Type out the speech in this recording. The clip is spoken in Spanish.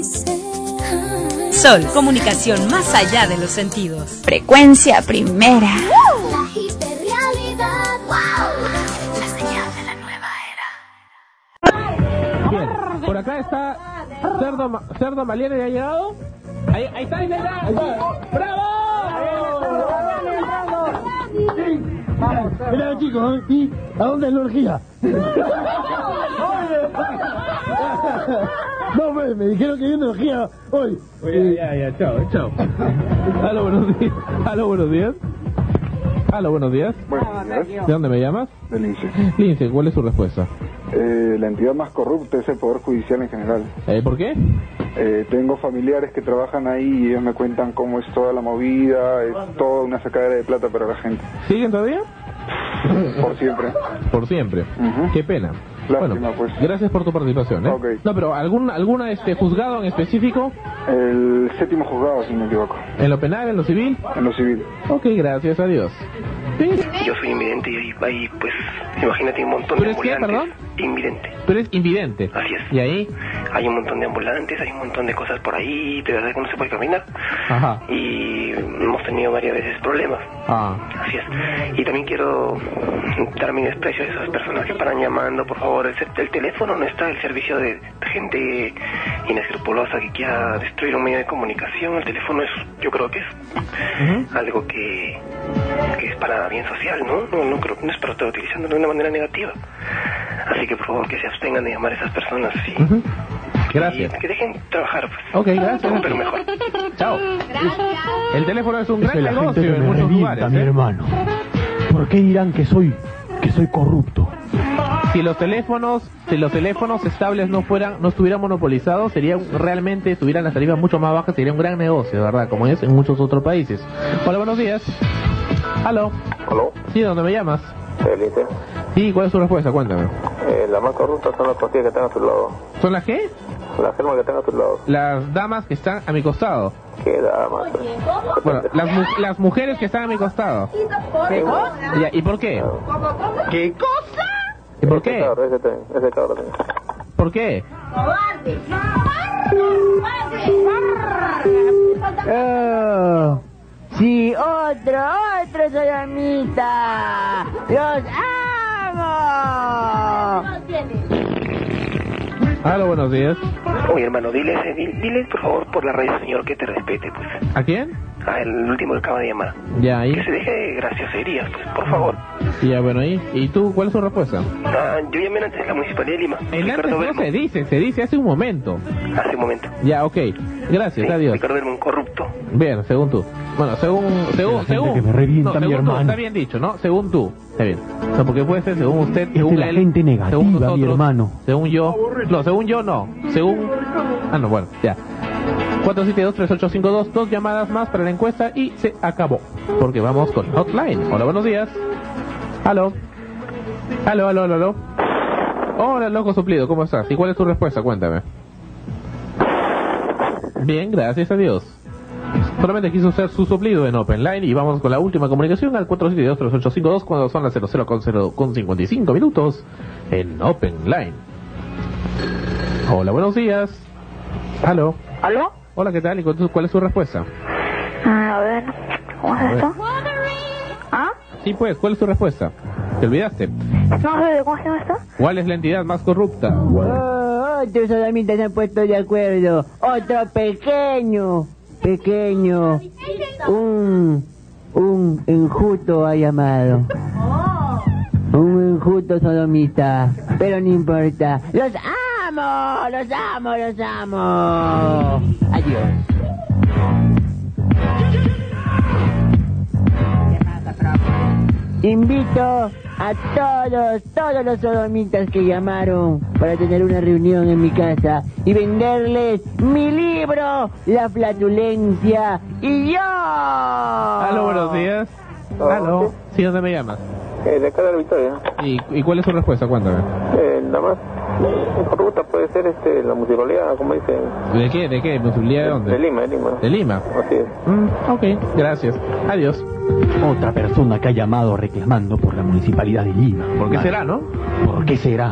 Sol, comunicación más allá de los sentidos. Frecuencia primera. La hiperrealidad. La señal de la nueva era. Bien, por acá está Cerdo Maliere, ¿ya ha llegado? Ahí está, ahí está. ¡Bravo! Mira chicos, ¿y a dónde es la orgía? No, me dijeron que hay una orgía hoy. Ya, chao. Aló, buenos días. Aló, buenos días. Buenos días. ¿De dónde me llamas? De Lince. Lince, ¿cuál es su respuesta? La entidad más corrupta es el Poder Judicial en general. ¿Por qué? Tengo familiares que trabajan ahí y ellos me cuentan cómo es toda la movida, es toda una sacadera de plata para la gente. ¿Siguen todavía? Por siempre. Por siempre. Qué pena. Lástima, Bueno, pues. gracias por tu participación, ¿eh? Okay. No, pero ¿alguna juzgado en específico? El 7º juzgado, si no me equivoco. ¿En lo penal, en lo civil? En lo civil. Ok, gracias, adiós. Yo soy invidente y ahí pues, imagínate un montón de ¿Pero es qué, ambulantes. perdón? Invidente. Tú eres invidente. Así es. ¿Y ahí? Hay un montón de ambulantes, hay un montón de cosas por ahí, de verdad que no se puede caminar. Ajá. Y hemos tenido varias veces problemas. Así es. Y también quiero dar mi desprecio a esas personas que paran llamando, por favor. El teléfono no está al servicio de gente inescrupulosa que quiera destruir un medio de comunicación. El teléfono es, yo creo que es algo que es para bien social, ¿no? No creo, no es para estar utilizándolo de una manera negativa. Así que por favor que se abstengan de llamar a esas personas Gracias. y que dejen trabajar, pues. Ok, gracias. Pero mejor. Chao. El teléfono es un gran La gente negocio que en me muchos revienta, lugares, mi ¿eh? hermano. ¿Por qué dirán que soy corrupto? Si los teléfonos estables no estuvieran monopolizados, tuvieran las tarifas mucho más bajas, sería un gran negocio, de verdad, como es en muchos otros países. Hola, buenos días. ¿Aló? Sí, ¿de dónde me llamas? Lince. Sí, ¿cuál es tu respuesta? Cuéntame. Las más corruptas son las pastillas que están a tu lado. ¿Son las qué? Las firmas que están a tu lado. Las damas que están a mi costado. ¿Qué damas? Bueno, las mujeres que están a mi costado. ¿Qué cosa? Ya, ¿y por qué? ¿Qué cosa? ¿Y por qué? Ese cabrón. ¿Por qué? Oh, sí, otro sodomita. ¡Los amo! Aló, buenos días. Oye, hermano, dile por favor por la radio, señor, que te respete, pues. ¿A quién? El último que acaba de llamar. Ya, ahí. Que se deje de gracioserías, pues, por favor. Ya, bueno, ahí. ¿Y tú, cuál es tu respuesta? Yo llamé antes de la Municipalidad de Lima. El antes no se dice hace un momento. Hace un momento. Ya, ok. Gracias, Sí, adiós. Ricardo era un corrupto. Bien, según tú. Bueno, según que me revienta, mi según tú, hermano. está bien dicho, ¿no? Según tú. Está bien. O sea, porque puede ser según usted, según la él, gente negativa, según nosotros, mi hermano. según yo. No, según yo no. Según... no, bueno, ya. 472-3852, 2 llamadas más para la encuesta y se acabó. Porque vamos con Hotline. Hola, buenos días. Aló. Aló. Hola, loco suplido, ¿cómo estás? ¿Y cuál es tu respuesta? Cuéntame. Bien, gracias a Dios. Solamente quiso hacer su suplido en Open Line y vamos con la última comunicación al 472-3852 cuando son las 00:55 minutos en Open Line. Hola, buenos días. ¿Aló? Hola, ¿qué tal? ¿Y cuál es su respuesta? A ver, ¿cómo es esto? ¿Ah? Sí, pues, ¿cuál es tu respuesta? ¿Te olvidaste? No sé, ¿cómo se llama esto? ¿Cuál es la entidad más corrupta? Otros sodomitas se han puesto de acuerdo. Otro pequeño. Un enjuto ha llamado. Un enjuto sodomita. Pero no importa. ¡Los amo! Adiós. Invito a todos los sodomitas que llamaron para tener una reunión en mi casa y venderles mi libro, La Flatulencia y yo. Aló, buenos días. Aló. Sí, ¿dónde me llamas? De acá de la Victoria. ¿Y cuál es su respuesta? Cuéntame. Nada más. Corrupta puede ser la municipalidad, como dicen. ¿De qué? ¿De qué? ¿Municipalidad de dónde? De Lima. ¿De Lima? Así es. Ok, gracias. Adiós. Otra persona que ha llamado reclamando por la municipalidad de Lima. ¿Por qué será, no? ¿Por qué será?